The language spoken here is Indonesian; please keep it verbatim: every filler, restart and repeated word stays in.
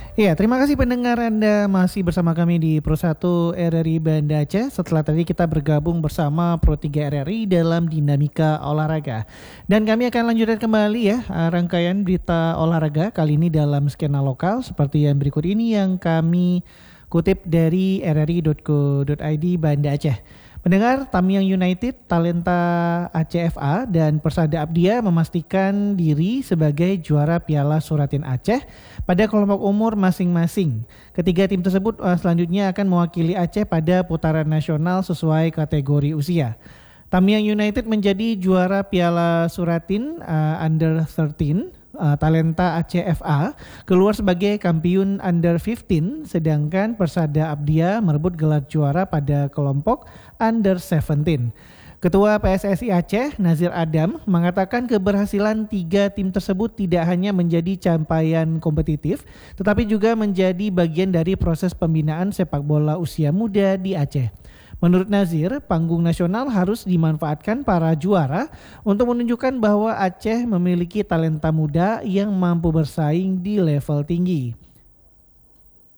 Iya, terima kasih pendengar Anda masih bersama kami di Pro satu R R I Banda Aceh. Setelah tadi kita bergabung bersama Pro tiga R R I dalam dinamika olahraga. Dan kami akan lanjutkan kembali ya eh, rangkaian berita olahraga kali ini dalam skena lokal seperti yang berikut ini yang kami kutip dari r r i dot co dot i d Banda Aceh. Pendengar, Tamiang United, Talenta A C F A, dan Persada Abdia memastikan diri sebagai juara Piala Suratin Aceh pada kelompok umur masing-masing. Ketiga tim tersebut uh, selanjutnya akan mewakili Aceh pada putaran nasional sesuai kategori usia. Tamiang United menjadi juara Piala Suratin uh, Under tiga belas. Uh, Talenta A C F A keluar sebagai kampiun Under lima belas, sedangkan Persada Abdia merebut gelar juara pada kelompok Under tujuh belas. Ketua P S S I Aceh, Nazir Adam, mengatakan keberhasilan tiga tim tersebut tidak hanya menjadi capaian kompetitif, tetapi juga menjadi bagian dari proses pembinaan sepak bola usia muda di Aceh. Menurut Nazir, panggung nasional harus dimanfaatkan para juara untuk menunjukkan bahwa Aceh memiliki talenta muda yang mampu bersaing di level tinggi.